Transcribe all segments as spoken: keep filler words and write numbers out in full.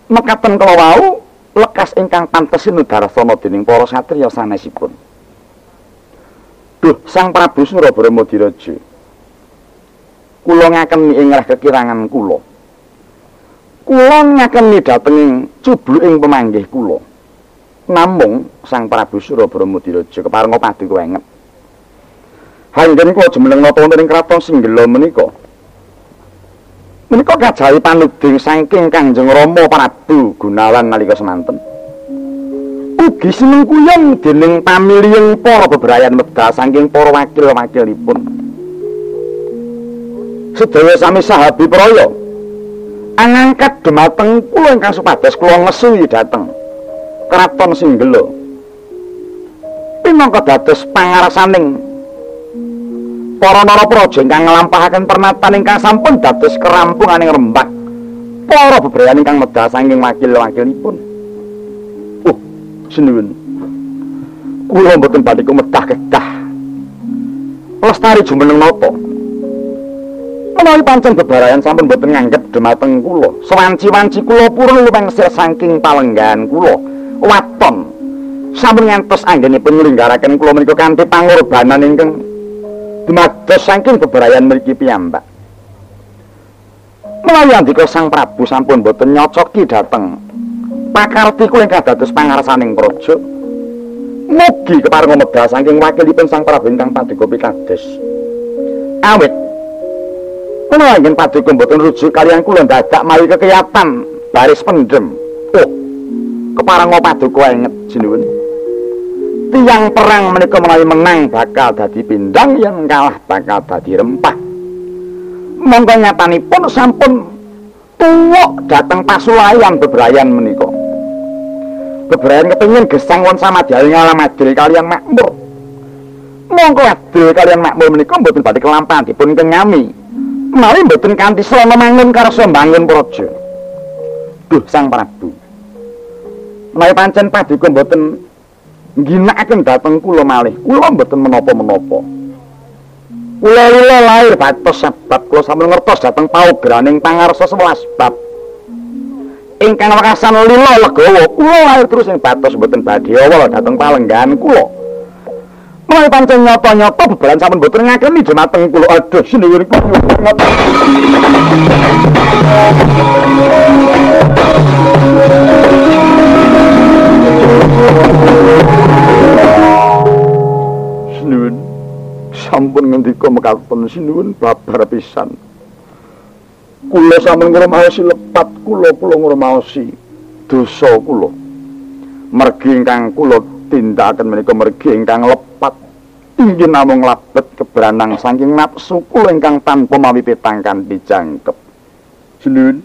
mekaten kala wau lekas ingkang pantes sinudarsana dening para satriya sanesipun. Duh, Sang Prabu Surabaya Diraja. Kula ngakeni ing rah kekirangan kula. Kula ngakeni dhateng cubluking pemanggih kula. Namung Sang Prabu Surabaya Diraja keparenga paduka wenget. Hanggen kula jumeneng nata wonten ing kraton Singgela menika. Menika kajawi panuding saking Kangjeng Rama Prabu Gunawan nalika semanten. Ugi sinengkuyung dening pamilihing para bebrayan medal saking para wakil-wakilipun. Sedaya sami sahabi praya angangkat dumateng kula ingkang supados kula ngesuhi dhateng kraton Singgela. Pinangka dados pangarsaning para narapraja ingkang nglampahaken pernatan ingkang sampun dados kerampunganing rembag para bebrayan ingkang medal saking wakil-wakilipun. Oh, sinuwun. Kula mboten badhe kumedhah kedah. Lestari jumeneng napa. Menawi pancen bebrayan sampun mboten nganggep dhumateng kula, sewanci-wanci kula purun lumengsir saking palenggahan kula. Waton sampun ngantos anggenipun nglinggaraken kula menika kanthi pangorbanan ingkang dumados saking bebrayan mriki piyambak. Menawi andika Sang Prabu sampun boten nyocoki dhateng pakarti kula ingkang dados pangarsaning praja, mugi keparenga medal saking wakilipun Sang Prabu ingkang paduka pitados. Awit menawi ingkang paduka boten rujuk kaliyan kula dadak mawi kekiyatan baris pendem. Oh, keparenga paduka wenget sinuwun. Tiang perang menika menawi menang bakal dadi pindang, yen kalah bakal dadi rempah. Monggo nyatanipun sampun tuwuk dhateng pasulayan bebrayan menika. Bebrayan kepengin gesang won samadya ngalamadil kaliyan makmur. Monggo adil kaliyan makmur menika mboten badhe kelampahan dipun kenyami. Menawi mboten kanthi selana mangun karsa mbangun praja. Duh Sang Prabu. Menawi pancen paduka mboten ngginakaken dhateng kula malih, kula mboten menapa-menapa. Kula lila lair batos sebab kula sampun ngertos dhateng paugraning pangarsa sewelas bab. Ingkang wekasan lila legawa, kula lair terus ing batos mboten badhe awal dhateng palenggahan kula. Menawi pancen nyata-nyata bebaran sampun mboten ngakeni dhumateng kula. Aduh sinuwun kula. Sinuwun sampun ngendika mekaten sinuwun babar pisan. Kula sampun ngrumaosi lepat kula kula ngrumaosi dosa kula. Mergi ingkang kula tindakaken menika mergi ingkang lepat. Inggih namung labet keberanang saking nafsu kula ingkang tanpa mawi petangkan dijangkep. Sinuwun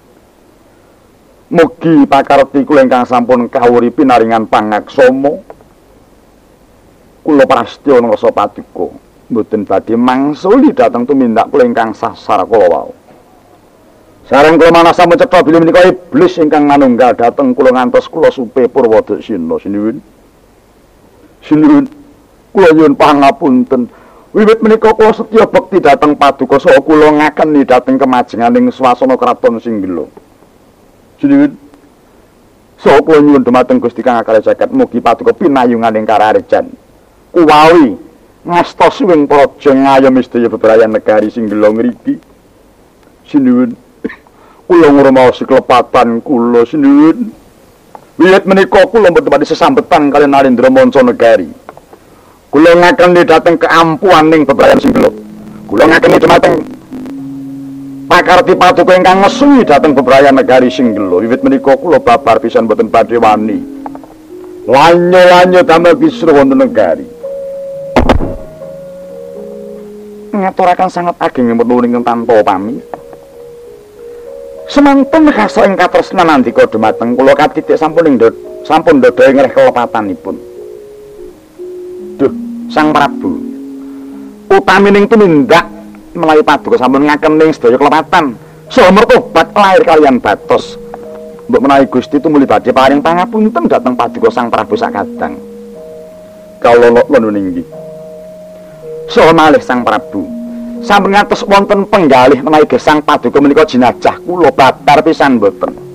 mugi pakarti kula ingkang sampun kawuripi naringan pangaksama. Kula prastya ngrasa paduka mboten badhe mangsuli dhateng tumindak kula ingkang sasar kala wau. Sareng kula manasa mencetha bilih menika iblis ingkang manunggal dhateng kula ngantos kula supe Purwadaksina sinuwun. Sinuwun kula nyuwun pangapunten. Wiwit menika kula setya bekti dhateng paduka saha kula ngakeni dhateng kemajenganing swasana kraton Singgela. Sinuwun saha kula nyuwun dhumateng Gusti Kang Akale Jagat mugi paduka pinayunganing kararejan. Kuwawi ngasta suwing praja ngayomi sedaya bebrayan negari Singgela ngriki. Sinuwun kula ngrumaosi klepatan kula sinuwun. Wiwit menika kula mboten badhe sesambetan kaliyan Narendra Mancanegari. Kula ngakeni dhateng keampuaning bebrayan Singgela. Kula ngakeni dhumateng pakarti paduka ingkang ngesuhi dhateng bebrayan negari Singgela. Wiwit menika kula babar pisan mboten badhe wani lanyo-lanyo damel kisruh wonten negari. Ngaturaken sangat ageng menawi tanpa pami. Semanten kasa ing katresnan andika dhumateng kula katitik sampun ing sampun ndodho ing reh kelepatanipun. Duh Sang Prabu. Utamining tumindak menawi paduka sampun ngakeni sedaya kelepatan saha mertobat lair kaliyan batos. Mbok menawi Gusti tumuli badhe paring pangapunten dhateng paduka Sang Prabu sakadang. Kawula nuwun inggih. Saha malih Sang Prabu. Sampun ngantos wonten penggalih menawi gesang paduka menika jenazah kula babar pisan mboten.